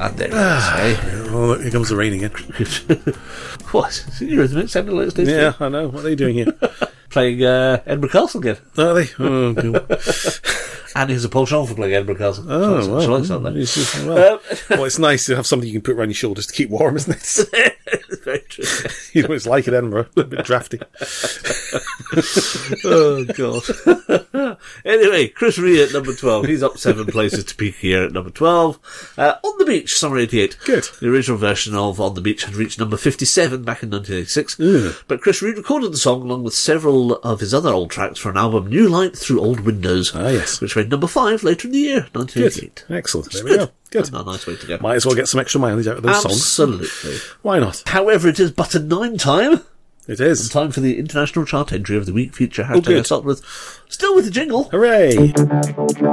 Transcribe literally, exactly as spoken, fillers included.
And there it is, eh? Oh, here comes the rain again. What? Eurythmics sounded like it's Yeah, I know. What are they doing here? Playing uh, Edinburgh Castle again. Are they? Oh, cool. And here's a penchant for playing Edinburgh Castle. Oh, she well. likes, she likes that, then. It's just- well, Um, well, it's nice to have something you can put around your shoulders to keep warm, isn't it? Very true. You know what it's like in Edinburgh. A bit drafty. Oh, God. Anyway, Chris Rea at number twelve. He's up seven places to peak here at number twelve. Uh, On the Beach, Summer eighty-eight. Good. The original version of On the Beach had reached number fifty-seven back in nineteen eighty-six. Mm. But Chris re-recorded the song along with several of his other old tracks for an album, New Light Through Old Windows. Ah, yes. Which made number five later in the year, nineteen eighty-eight. Good. Excellent. There Good. we go. Good. A nice way to go. Might as well get some extra mileage out of those songs. Absolutely. Why not? However, it is butter nine time. It is. Time for the international chart entry of the week feature. Hashtag good. I start with, still with the jingle. Hooray!